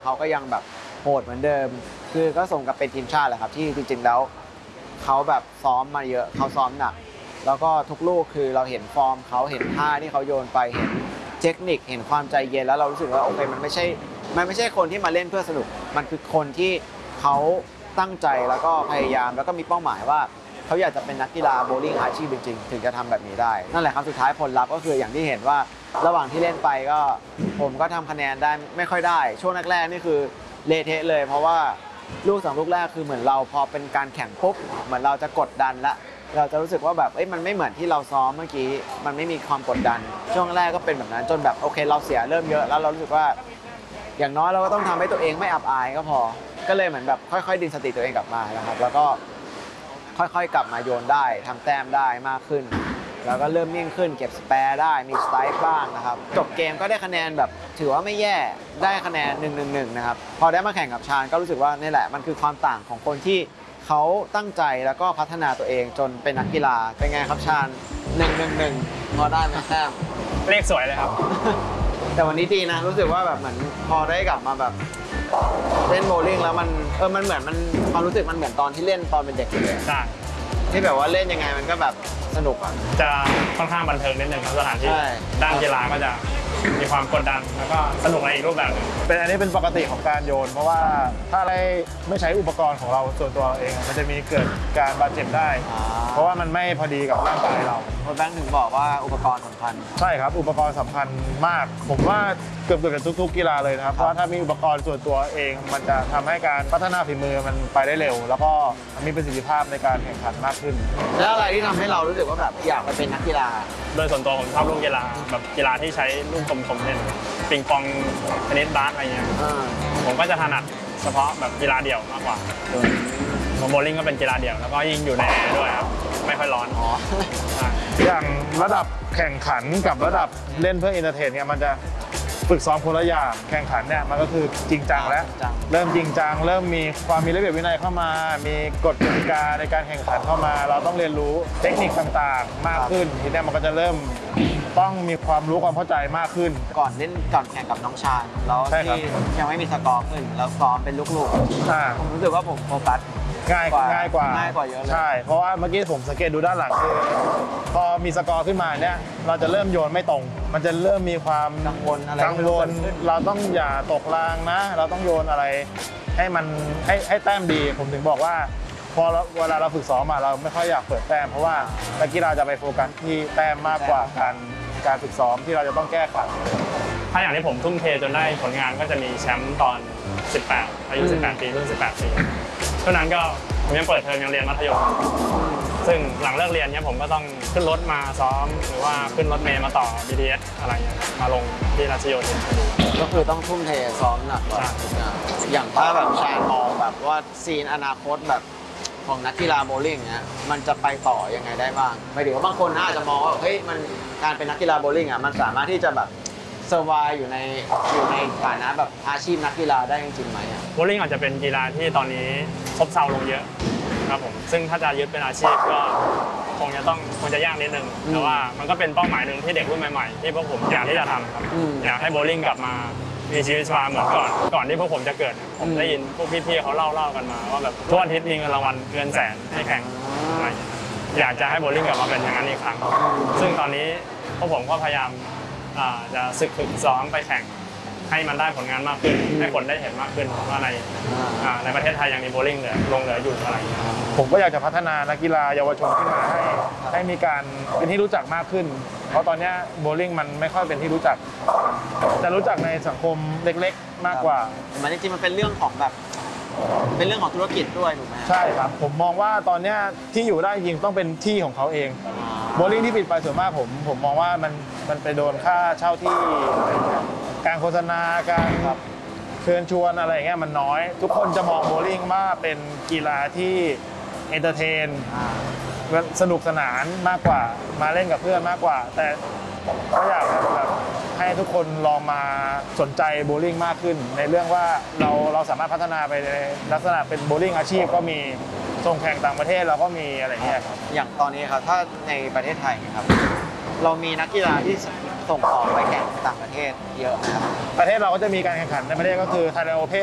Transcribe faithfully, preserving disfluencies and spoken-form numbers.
เขาก็ยังแบบโหดเหมือนเดิมคือก็ส่งกับเป็นทีมชาติแหละครับที่จริงๆแล้วเขาแบบซ้อมมาเยอะเขาซ้อมหนักแล้วก็ทุกลูกคือเราเห็นฟอร์มเขาเห็นท่าที่เขาโยนไปเห็นเทคนิคเห็นความใจเย็นแล้วเรารู้สึกว่าโอเคมันไม่ใช่มันไม่ใช่คนที่มาเล่นเพื่อสนุกมันคือคนที่เขาตั้งใจแล้วก็พยายามแล้วก็มีเป้าหมายว่าเขาอยากจะเป็นนักกีฬาโบว์ลิ่งอาชีพจริงๆถึงจะทำแบบนี้ได้นั่นแหละครับสุดท้ายผลลัพธ์ก็คืออย่างที่เห็นว่าระหว่างที่เล่นไปก็ผมก็ทำคะแนนได้ไม่ค่อยได้ช่วงแรกๆนี่คือเละเทะเลยเพราะว่าลูกสองลูกแรกคือเหมือนเราพอเป็นการแข่งปุ๊บเหมือนเราจะกดดันละเราจะรู้สึกว่าแบบเอ้ยมันไม่เหมือนที่เราซ้อมเมื่อกี้มันไม่มีความกดดันช่วงแรกก็เป็นแบบนั้นจนแบบโอเคเราเสียเริ่มเยอะแล้วเรารู้สึกว่าอย่างน้อยเราก็ต้องทำให้ตัวเองไม่อับอายก็พอก็เลยเหมือนแบบค่อยๆดึงสติตัวเองกลับมานะครับแล้วก็ค่อยๆกลับมาโยนได้ทำแต้มได้มากขึ้นแล้วก็เริ่มนิ่งขึ้นเก็บสแปร์ได้มีสไตล์บ้างนะครับจบเกมก็ได้คะแนนแบบถือว่าไม่แย่ได้คะแนนหนึ่งหนึ่งหนึ่งนะครับพอได้มาแข่งกับชาญก็รู้สึกว่านี่แหละมันคือความต่างของคนที่เขาตั้งใจแล้วก็พัฒนาตัวเองจนเป็นนักกีฬาเป็นไงครับชาญหนึ่งหนึ่งหนึ่งพอได้ไหมแต้มเลขสวยเลยครับแต่วันนี้ดีนะรู้สึกว่าแบบเหมือนพอได้กลับมาแบบเล่นโบว์ลิ่งแล้วมันเออมันเหมือนมันความรู้สึกมันเหมือนตอนที่เล่นตอนเป็นเด็กเลยใช่ที่แบบว่าเล่นยังไงมันก็แบบสนุกอ่ะจะค่อนข้างบันเทิงนิดนึงครับสถานที่ด้านกีฬาก็จะมีความกดดันแล้วก็สนุกในอีกรูปแบบนึงเป็นอันนี้เป็นปกติของการโยนเพราะว่าถ้าอะไรไม่ใช้อุปกรณ์ของเราส่วนตัวเองมันจะมีเกิดการบาดเจ็บได้เพราะว่ามันไม่พอดีกับร่างกายเราคนแบงค์ถึงบอกว่าอุปกรณ์สำคัญใช่ครับอุปกรณ์สำคัญมากผมว่าเกือบเกือบทุกๆกีฬาเลยนะครับเพราะถ้ามีอุปกรณ์ส่วนตัวเองมันจะทำให้การพัฒนาฝีมือมันไปได้เร็วแล้วก็มีประสิทธิภาพในการแข่งขันมากขึ้นแล้วอะไรที่ทำให้เรารู้สึกว่าแบบอยากไปเป็นนักกีฬาโดยส่วนตัวผมชอบลูกกีฬาแบบกีฬาที่ใช้ลูกกลมๆเล่นปิงปองเทนนิสบาสอะไรเงี้ยผมก็จะถนัดเฉพาะแบบกีฬาเดี่ยวมากกว่าโบว์ลิ่งก็เป็นกีฬาเดี่ยวแล้วก็ยิ่งอยู่ในแอร์ด้วยครับไม่ค่อยร้อนอ๋ออย่างระดับแข่งขันกับระดับเล่นเพื่อเอนเตอร์เทนเนี่ยมันจะฝึกซ้อมคนละอย่างแข่งขันเนี่ยมันก็คือจริงจังแล้วเริ่มจริงจังเริ่มมีความมีระเบียบวินัยเข้ามามีกฎกติกาในการแข่งขันเข้ามาเราต้องเรียนรู้เทคนิคต่างๆมากขึ้นทีนี้มันก็จะเริ่มต้องมีความรู้ความเข้าใจมากขึ้นก่อนเล่นก่อนแข่งกับน้องชาญแล้วที่ยังไม่มีสกอร์ขึ้นแล้วซ้อมเป็นลูกๆผมรู้สึกว่าผมโฟกัสง่ายง่ายกว่าง่ายกว่าเยอะเลยใช่เพราะว่าเมื่อกี้ผมสังเกตดูด้านหลังคือพอมีสกอร์ขึ้นมาเนี่ยเราจะเริ่มโยนไม่ตรงมันจะเริ่มมีความกังวลอะไรกังวลเราต้องอย่าตกรางนะเราต้องโยนอะไรให้มันให้ให้แต้มดีผมถึงบอกว่าพอเวลาเราฝึกซ้อมมาเราไม่ค่อยอยากเปิดแต้มเพราะว่านักกีฬาจะไปโฟกัสที่แต้มมากกว่าการการฝึกซ้อมที่เราจะต้องแก้ไขถ้าอย่างที่ผมทุ่มเทจนได้ผลงานก็จะมีแชมป์ตอนสิบแปดอายุสิบแปดปีรุ่นสิบแปดปีช่วงนั้นก็ผมยังเปิดเทอมยังเรียนมัธยมซึ่งหลังเลิกเรียนเนี่ยผมก็ต้องขึ้นรถมาซ้อมหรือว่าขึ้นรถเมล์มาต่อ บี ที เอส อะไรเงี้ยมาลงที่รัชโยธินก็คือต้องทุ่มเทซ้อมหนักกว่าอย่างถ้าแบบชาญมองแบบว่าซีนอนาคตแบบของนักกีฬาโบว์ลิ่งเนี้ยมันจะไปต่อยังไงได้บ้างหมายถึงว่าบางคนอาจจะมองว่าเฮ้ยมันการเป็นนักกีฬาโบว์ลิ่งอ่ะมันสามารถที่จะแบบเซอร์ไวฟ์อยู่ในอยู่ในฐานะแบบอาชีพนักกีฬาได้จริงๆไหมโบว์ลิ่งอาจจะเป็นกีฬาที่ตอนนี้ซบเซาลงเยอะครับผมซึ่งถ้าจะยึดเป็นอาชีพก็คงจะต้องคงจะยากนิดนึงแต่ว่ามันก็เป็นเป้าหมายหนึ่งที่เด็กรุ่นใหม่ๆที่พวกผมอยากที่จะทำครับอยากให้โบว์ลิ่งกลับมามีชีวิตชีวาเหมือนก่อนก่อนที่พวกผมจะเกิดผมได้ยินพวกพี่ๆเขาเล่าเล่ากันมาว่าแบบทุกอาทิตย์มีเงินรางวัลเงินแสนให้แข่งอะไรอยากจะให้โบว์ลิ่งกลับมาเป็นอย่างนั้นอีกครั้งซึ่งตอนนี้พวกผมก็พยายามจะศึกฝึกซ้อมไปแข่งให้มันได้ผลงานมากขึ้นให้คนได้เห็นมากขึ้นว่าในในประเทศไทยยังมีโบว์ลิ่งเหลือลงเหลืออยู่อะไรผมก็อยากจะพัฒนานักกีฬาเยาวชนขึ้นมาให้ให้มีการเป็นที่รู้จักมากขึ้นเพราะตอนนี้โบว์ลิ่งมันไม่ค่อยเป็นที่รู้จักจะรู้จักในสังคมเล็กๆมากกว่ามันจริงๆมันเป็นเรื่องของแบบเป็นเรื่องของธุรกิจด้วยถูกไหมใช่ครับผมมองว่าตอนนี้ที่อยู่ได้จริงต้องเป็นที่ของเขาเองโบว์ลิ่งที่ปิดไปส่วนมากผมผมมองว่ามันมันไปโดนค่าเช่าที่การโฆษณาการเชิญชวนอะไรเงี้ยมันน้อยทุกคนจะมองโบว์ลิ่งว่าเป็นกีฬาที่เอนเตอร์เทนสนุกสนานมากกว่ามาเล่นกับเพื่อนมากกว่าแต่ก็อยากแบบให้ทุกคนลองมาสนใจโบว์ลิ่งมากขึ้นในเรื่องว่าเราเราสามารถพัฒนาไปในลักษณะเป็นโบว์ลิ่งอาชีพก็มีส่งแข่งต่างประเทศเราก็มีอะไรเงี้ยครับอย่างตอนนี้ครับถ้าในประเทศไทยครับเรามีนักกีฬาที่สส่งออกไปแข่งต่างประเทศเยอะนะครับประเทศเราก็จะมีการแข่งขันในประเทศก็คือ Thailand Open